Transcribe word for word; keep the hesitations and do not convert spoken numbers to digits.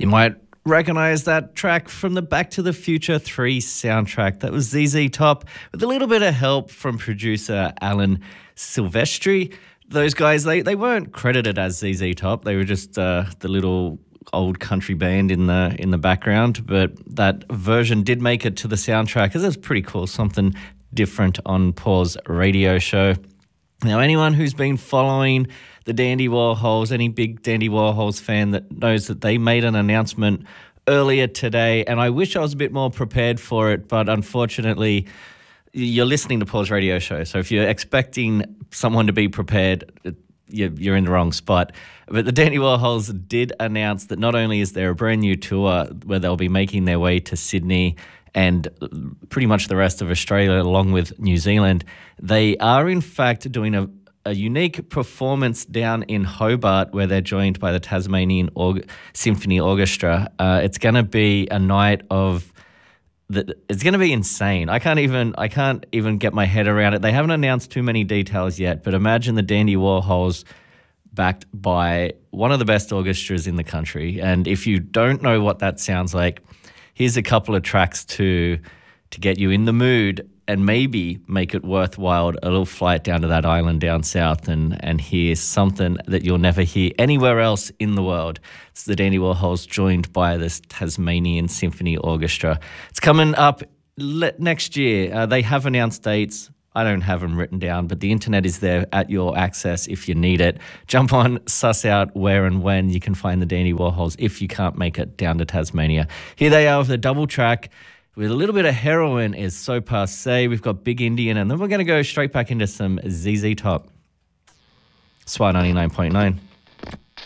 You might recognize that track from the Back to the Future three soundtrack. That was Z Z Top with a little bit of help from producer Alan Silvestri. Those guys, they, they weren't credited as Z Z Top. They were just uh, the little old country band in the in the background, but that version did make it to the soundtrack because it was pretty cool, something different on Paul's radio show. Now, anyone who's been following the Dandy Warhols, any big Dandy Warhols fan that knows that they made an announcement earlier today, and I wish I was a bit more prepared for it, but unfortunately, you're listening to Paul's radio show, so if you're expecting someone to be prepared, you're in the wrong spot. But the Dandy Warhols did announce that not only is there a brand new tour where they'll be making their way to Sydney and pretty much the rest of Australia along with New Zealand, they are in fact doing a, a unique performance down in Hobart where they're joined by the Tasmanian Org- Symphony Orchestra. Uh, it's going to be a night of the, it's going to be insane. I can't even I can't even get my head around it. They haven't announced too many details yet, but imagine the Dandy Warhols backed by one of the best orchestras in the country. And if you don't know what that sounds like, here's a couple of tracks to to get you in the mood and maybe make it worthwhile, a little flight down to that island down south and, and hear something that you'll never hear anywhere else in the world. It's the Dandy Warhols joined by this Tasmanian Symphony Orchestra. It's coming up le- next year. Uh, they have announced dates. I don't have them written down, but the internet is there at your access if you need it. Jump on, suss out where and when you can find the Dandy Warhols if you can't make it down to Tasmania. Here they are with a double track with a little bit of Heroin is So Passe. We've got Big Indian, and then we're going to go straight back into some Z Z Top. S W R ninety-nine point nine.